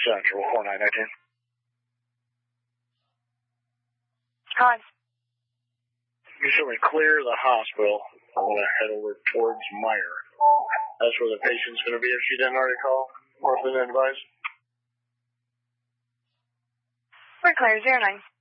Central, 4919. Hi. You show me clear the hospital. I'm going to head over towards Meyer. That's where the patient's going to be if she didn't already call or been advised. We're clear, 09.